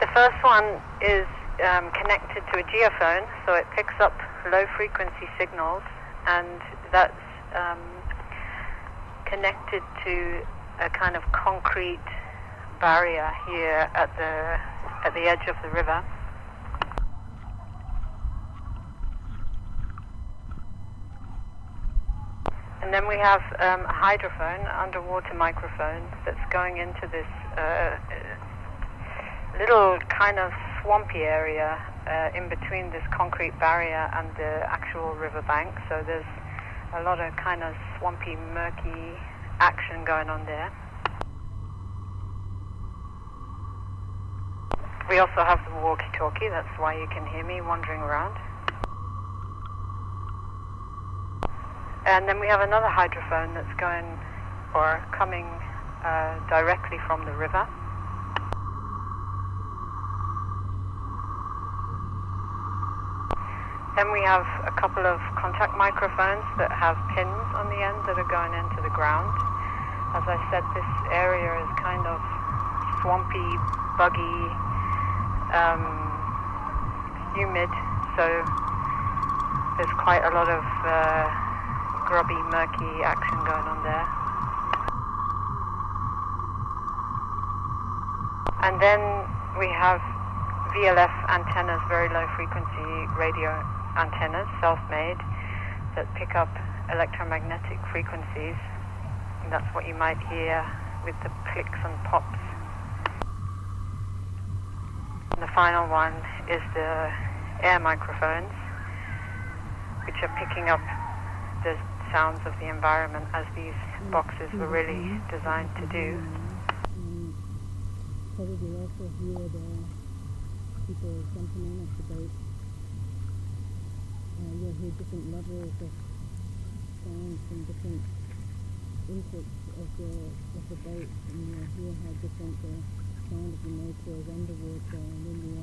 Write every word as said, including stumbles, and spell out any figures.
The first one is um, connected to a geophone, so it picks up low-frequency signals, and that's um, connected to a kind of concrete barrier here at the at the edge of the river. And then we have um, a hydrophone, underwater microphone, that's going into this uh, little kind of swampy area uh, in between this concrete barrier and the actual riverbank. So there's a lot of kind of swampy, murky action going on there. We also have the walkie-talkie, that's why you can hear me wandering around. And then we have another hydrophone that's going or coming uh, directly from the river. Then we have a couple of contact microphones that have pins on the end that are going into the ground. As I said, this area is kind of swampy, buggy, um, humid, so there's quite a lot of uh, grubby, murky action going on there. And then we have V L F antennas, very low frequency radio antennas, self-made, that pick up electromagnetic frequencies. And that's what you might hear with the clicks and pops. And the final one is the air microphones, which are picking up the sounds of the environment, as these boxes were really designed to do. Probably also hear the people jumping in off the boat. Uh, you'll hear different levels of sound from different inputs of the of the boat, and you'll hear how different the sound of the motor is underwater and in the